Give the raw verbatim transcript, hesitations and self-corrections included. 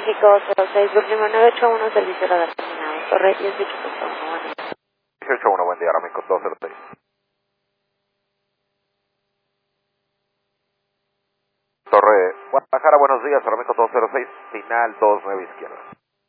México cero seis, último nueve ocho uno, servicio radar terminado. Torre dieciocho punto uno, buen día. dieciocho uno, buen día, ahora México dos cero seis. Torre Guadalajara, buenos días, ahora México dos cero seis, final dos nueve izquierda.